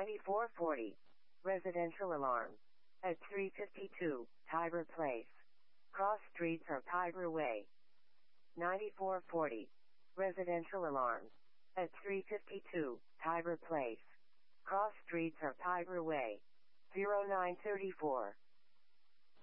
9440. Residential alarm. At 352, Tiber Place. Cross streets or Tiber Way. 9440. Residential alarm. At 352, Tiber Place. Cross streets or Tiber Way. 0934.